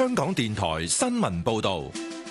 香港電台新聞報道。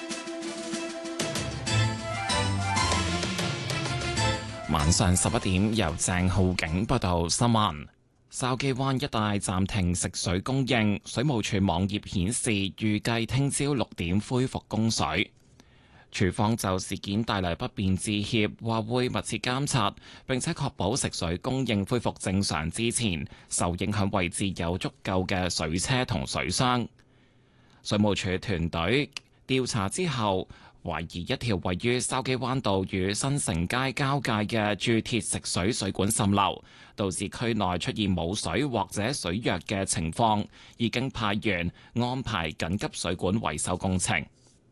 晚上11點，由鄭浩景報道新聞。筲箕灣一帶暫停食水供應，水務署網頁顯示預計聽朝6點恢復供水。署方就事件帶嚟不便致歉，話會密切監察，並且確保食水供應恢復正常之前，受影響位置有足夠嘅水車同水箱。水務署團隊調查之後，懷疑一條位於筲箕灣道與新城街交界嘅鑄鐵食水水管滲漏，導致區內出現冇水或者水弱嘅情況，已經派員安排緊急水管維修工程。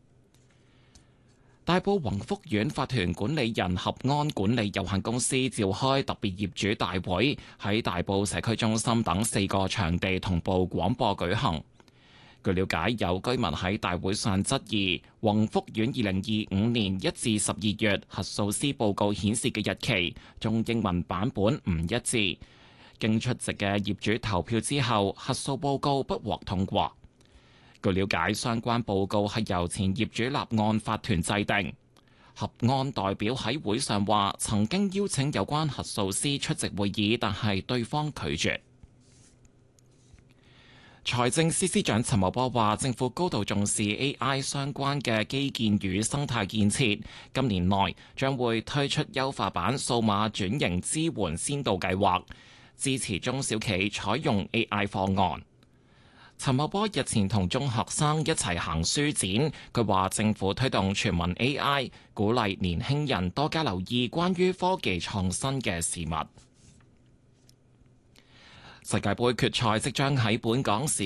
大埔宏福苑法團管理人合安管理有限公司召開特別業主大會，喺大埔社區中心等4個場地同步廣播舉行。據了解，有居民喺大會上質疑宏福苑2025年1至12月核數師報告顯示嘅日期，中英文版本唔一致。經出席嘅業主投票之後，核數報告不獲通過。據了解，相關報告係由前業主立案法團制定。合安代表喺會上話，曾經邀請有關核數師出席會議，但係對方拒絕。財政司司長陳茂波話，政府高度重視 AI 相關嘅基建與生態建設，今年內將會推出優化版數碼轉型支援先導計劃，支持中小企採用 AI 方案。陳茂波日前同中學生一齊行書展，佢話政府推動全民 AI， 鼓勵年輕人多加留意關於科技創新嘅事物。世界盃決賽即將喺本港時